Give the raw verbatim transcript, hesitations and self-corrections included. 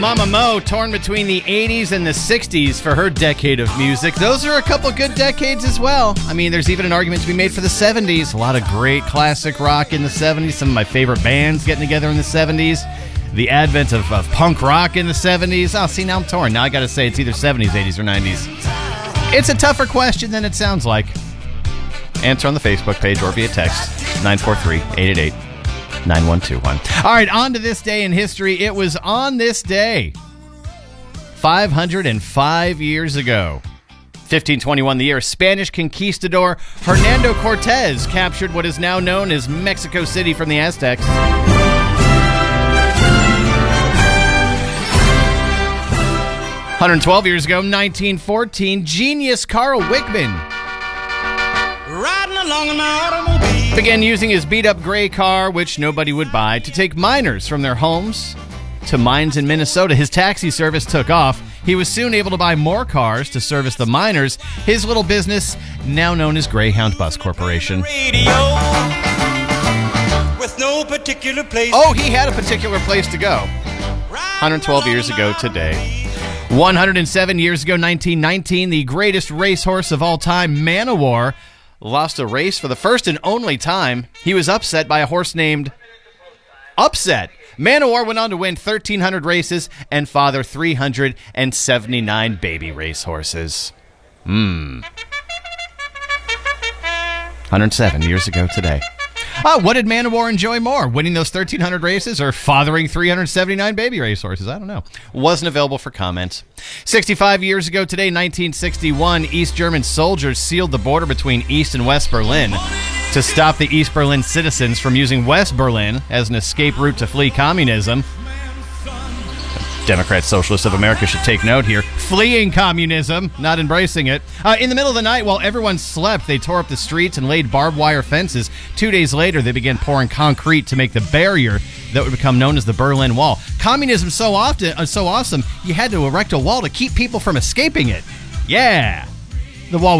Mama Mo, torn between the eighties and the sixties for her decade of music. Those are a couple good decades as well. I mean, there's even an argument to be made for the seventies. A lot of great classic rock in the seventies. Some of my favorite bands getting together in the seventies. The advent of, of punk rock in the seventies. Oh, see, now I'm torn. Now I got to say it's either seventies, eighties, or nineties. It's a tougher question than it sounds like. Answer on the Facebook page or via text, nine four three, eight eight eight, nine one two one. All right, on to this day in history. It was on this day, five hundred five years ago, fifteen twenty-one, the year Spanish conquistador Hernando Cortez captured what is now known as Mexico City from the Aztecs. one hundred twelve years ago, nineteen fourteen, genius Carl Wickman riding along in my automobile began using his beat-up gray car, which nobody would buy, to take miners from their homes to mines in Minnesota. His taxi service took off. He was soon able to buy more cars to service the miners. His little business, now known as Greyhound Bus Corporation. radio with no particular place. Oh, he had a particular place to go. one hundred twelve years ago today. one hundred seven years ago, nineteen nineteen, the greatest racehorse of all time, Man O' War, lost a race for the first and only time. He was upset by a horse named Upset. Man O' War went on to win thirteen hundred races and father three hundred seventy-nine baby racehorses. Hmm. one hundred seven years ago today. Oh, what did Man O' War enjoy more? Winning those thirteen hundred races or fathering three hundred seventy-nine baby racehorses? I don't know. Wasn't available for comment. sixty-five years ago today, nineteen sixty-one, East German soldiers sealed the border between East and West Berlin to stop the East Berlin citizens from using West Berlin as an escape route to flee communism. Democrat Socialists of America should take note here. Fleeing communism, not embracing it. Uh, in the middle of the night, while everyone slept, they tore up the streets and laid barbed wire fences. Two days later, they began pouring concrete to make the barrier that would become known as the Berlin Wall. Communism so often, uh, so awesome, you had to erect a wall to keep people from escaping it. Yeah. The wall